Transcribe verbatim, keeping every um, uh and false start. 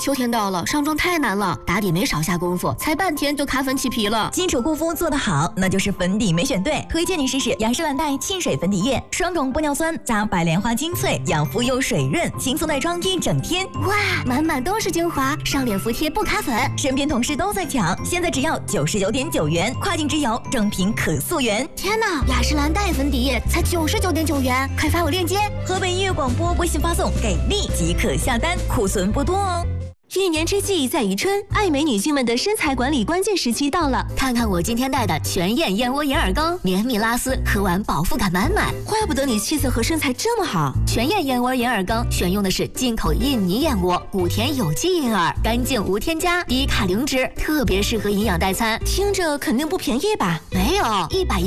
秋天到了，上妆太难了，打底没少下功夫，才半天就卡粉起皮了。 基础护肤做得好，那就是粉底没选对。推荐你试试雅诗兰黛沁水粉底液，双种玻尿酸加白莲花精粹，养肤又水润，轻松耐妆一整天。 哇，满满都是精华，上脸服帖不卡粉。 身边同事都在抢，现在只要九十九点九元，跨境直邮，正品可溯源。 天哪，雅诗兰黛粉底液才九十九点九元，快发我链接。 河北音乐广播微信发送给力即可下单，库存不多哦。 一年之计在于春，爱美女性们的身材管理关键时期到了。 看看我今天带的全燕燕窝银耳羹，绵密拉丝，喝完饱腹感满满。 怪不得你气色和身材这么好。 全燕燕窝银耳羹选用的是进口印尼燕窝，谷田有机银耳，干净无添加，低卡零脂，特别适合营养代餐。 听着肯定不便宜吧？ 没有，一百。